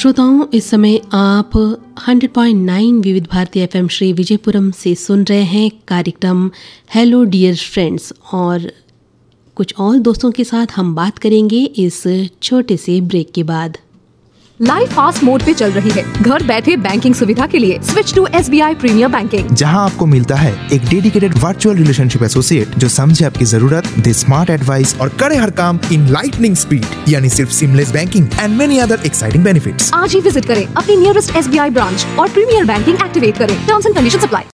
श्रोताओं, इस समय आप 100.9 विविध भारती एफएम श्री विजयपुरम से सुन रहे हैं कार्यक्रम हेलो डियर फ्रेंड्स, और कुछ और दोस्तों के साथ हम बात करेंगे इस छोटे से ब्रेक के बाद। लाइफ फास्ट मोड पे चल रही है। घर बैठे बैंकिंग सुविधा के लिए switch to SBI premiere banking, जहां आपको मिलता है एक डेडिकेटेड वर्चुअल रिलेशनशिप एसोसिएट जो समझे आपकी जरूरत, दे स्मार्ट एडवाइस और करे हर काम इन लाइटनिंग स्पीड, यानी सिर्फ seamless banking and many other exciting benefits. आज ही विजिट करें अपनी नियरेस्ट SBI ब्रांच और प्रीमियर बैंकिंग एक्टिवेट करें। Terms and conditions apply.